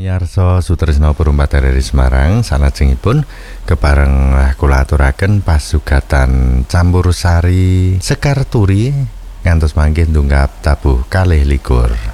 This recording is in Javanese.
Miyarsa Sutrisno Purumpat dari Semarang salajengipun kepareng kula aturaken pasugatan campursari Sekar Turi ngantos mangke ndungkap tabuh 22.